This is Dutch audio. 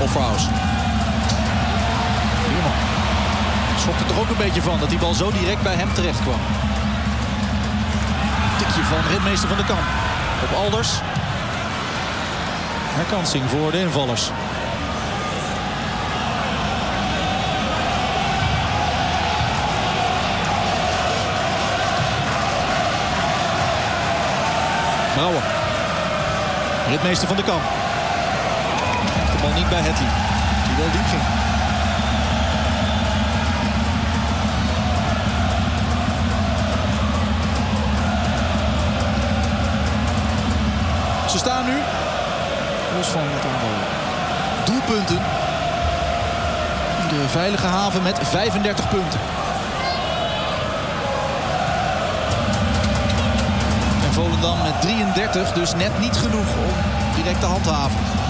Hoffaus. Veerman schrok er toch ook een beetje van dat die bal zo direct bij hem terecht kwam. Tikje van ritmeester Van de Kamp op Alders. Herkansing voor de invallers. Brouwer. Ritmeester Van de Kamp. Krijgt de bal niet bij Hetty. Die wel diep ging. Ze staan nu, los van het aantal doelpunten, in de veilige haven met 35 punten. En Volendam met 33, dus net niet genoeg om direct te handhaven.